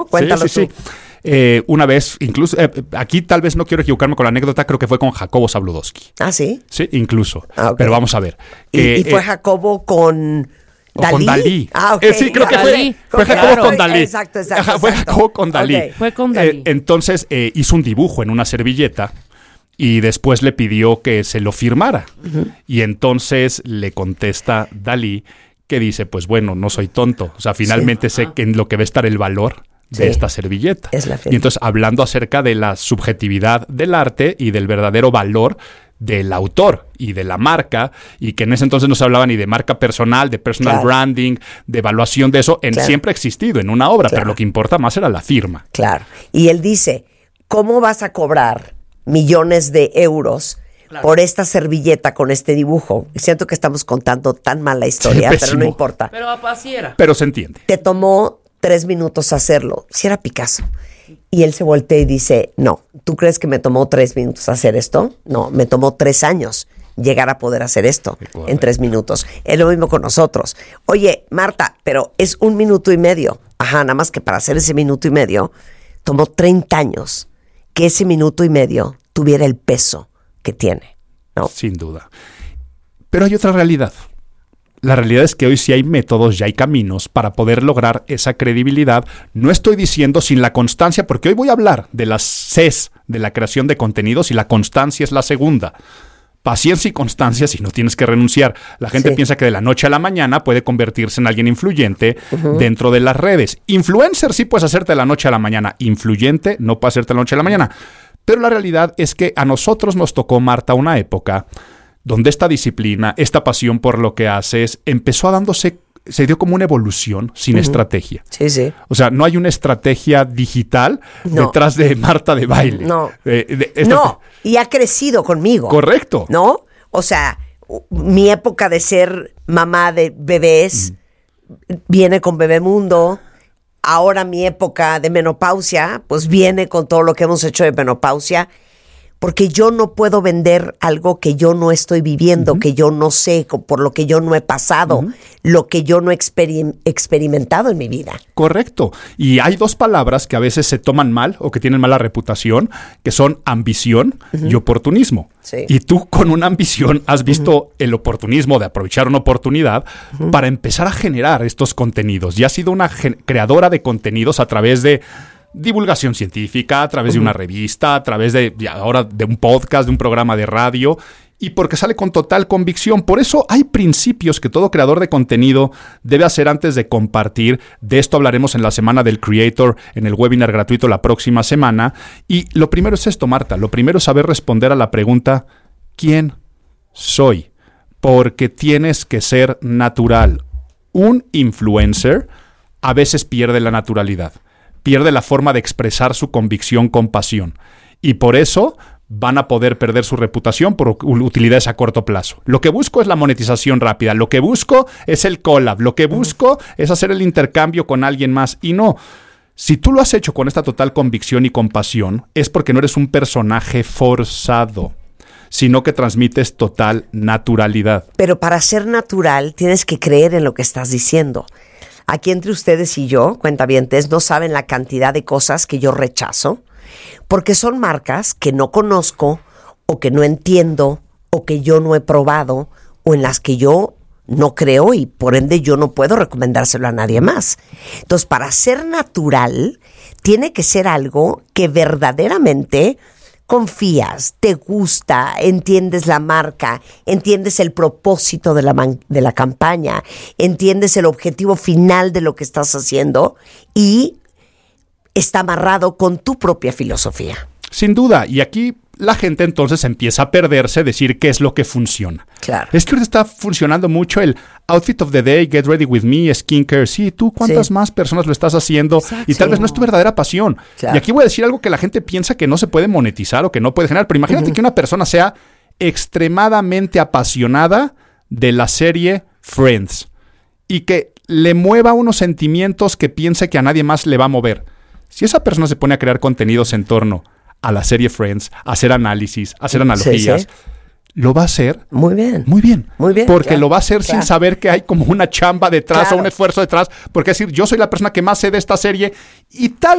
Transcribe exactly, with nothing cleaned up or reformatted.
Cuéntalo sí, sí, tú. Sí. Eh, una vez, incluso, eh, aquí tal vez no quiero equivocarme con la anécdota, creo que fue con Jacobo Zabludowski. ¿Ah, sí? Sí, incluso. Ah, okay. Pero vamos a ver. Que, ¿Y, y fue eh, Jacobo con... O ¿Dalí? con Dalí. Ah, okay. eh, sí, creo que Dalí. fue, fue Jacobo Claro. con Dalí. Exacto, exacto. Ajá, fue exacto. Jacobo con Dalí. Okay. Fue con Dalí. Eh, entonces eh, hizo un dibujo en una servilleta y después le pidió que se lo firmara. Uh-huh. Y entonces le contesta Dalí que dice, pues bueno, no soy tonto. O sea, finalmente sí. sé que en lo que va a estar el valor de sí. esta servilleta. Es la y entonces hablando acerca de la subjetividad del arte y del verdadero valor del autor y de la marca, y que en ese entonces no se hablaba ni de marca personal, de personal claro. branding, de evaluación de eso, en, claro. siempre ha existido en una obra, claro. pero lo que importa más era la firma. Claro. Y él dice, ¿cómo vas a cobrar millones de euros claro. por esta servilleta con este dibujo? Siento que estamos contando tan mal la historia, sí, pero no importa. Pero así era. Pero se entiende. Te tomó tres minutos hacerlo. Si era Picasso. Y él se voltea y dice, no, ¿tú crees que me tomó tres minutos hacer esto? No, me tomó tres años llegar a poder hacer esto en tres minutos. Es lo mismo con nosotros. Oye, Marta, pero es un minuto y medio. Ajá, nada más que para hacer ese minuto y medio, tomó treinta años que ese minuto y medio tuviera el peso que tiene, ¿no? Sin duda. Pero hay otra realidad. La realidad es que hoy sí hay métodos, ya hay caminos para poder lograr esa credibilidad. No estoy diciendo sin la constancia, porque hoy voy a hablar de las Cs de la creación de contenidos y la constancia es la segunda. Paciencia y constancia si no tienes que renunciar. La gente sí. piensa que de la noche a la mañana puede convertirse en alguien influyente uh-huh. dentro de las redes. Influencer sí puedes hacerte de la noche a la mañana. Influyente no puedes hacerte de la noche a la mañana. Pero la realidad es que a nosotros nos tocó, Marta, una época donde esta disciplina, esta pasión por lo que haces, empezó a dándose, se dio como una evolución sin uh-huh. estrategia. Sí, sí. O sea, no hay una estrategia digital no. detrás de Marta de Baile. No. Eh, de, esta... No, y ha crecido conmigo. Correcto. ¿No? O sea, mi época de ser mamá de bebés uh-huh. viene con Bebemundo. Ahora mi época de menopausia, pues viene con todo lo que hemos hecho de menopausia. Porque yo no puedo vender algo que yo no estoy viviendo, uh-huh. que yo no sé, por lo que yo no he pasado, uh-huh. lo que yo no he experim- experimentado en mi vida. Correcto. Y hay dos palabras que a veces se toman mal o que tienen mala reputación, que son ambición uh-huh. y oportunismo. Sí. Y tú con una ambición has visto uh-huh. el oportunismo de aprovechar una oportunidad uh-huh. para empezar a generar estos contenidos. Y has sido una gen- creadora de contenidos a través de divulgación científica, a través uh-huh. de una revista, a través de ahora de un podcast, de un programa de radio, y porque sale con total convicción. Por eso hay principios que todo creador de contenido debe hacer antes de compartir. De esto hablaremos en la Semana del Creator, en el webinar gratuito la próxima semana. Y lo primero es esto, Marta. Lo primero es saber responder a la pregunta, ¿quién soy? Porque tienes que ser natural. Un influencer a veces pierde la naturalidad. Pierde la forma de expresar su convicción con pasión. Y por eso van a poder perder su reputación por utilidades a corto plazo. Lo que busco es la monetización rápida. Lo que busco es el collab. Lo que busco es hacer el intercambio con alguien más. Y no, si tú lo has hecho con esta total convicción y compasión, es porque no eres un personaje forzado, sino que transmites total naturalidad. Pero para ser natural tienes que creer en lo que estás diciendo. Aquí entre ustedes y yo, cuentavientes, no saben la cantidad de cosas que yo rechazo, porque son marcas que no conozco, o que no entiendo, o que yo no he probado, o en las que yo no creo y por ende yo no puedo recomendárselo a nadie más. Entonces, para ser natural, tiene que ser algo que verdaderamente confías, te gusta, entiendes la marca, entiendes el propósito de la, man- de la campaña, entiendes el objetivo final de lo que estás haciendo y está amarrado con tu propia filosofía. Sin duda, y aquí la gente entonces empieza a perderse, decir qué es lo que funciona. Claro. Es que ahorita está funcionando mucho el outfit of the day, get ready with me, skincare. Sí, ¿tú cuántas sí. más personas lo estás haciendo? Exacto. Y tal vez no es tu verdadera pasión. Claro. Y aquí voy a decir algo que la gente piensa que no se puede monetizar o que no puede generar. Pero imagínate uh-huh. que una persona sea extremadamente apasionada de la serie Friends y que le mueva unos sentimientos que piense que a nadie más le va a mover. Si esa persona se pone a crear contenidos en torno a la serie Friends, a hacer análisis, a hacer analogías, sí, sí. lo va a hacer muy bien. Muy bien. Muy bien. Porque claro, lo va a hacer claro. sin saber que hay como una chamba detrás claro. o un esfuerzo detrás. Porque es decir, yo soy la persona que más sé de esta serie y tal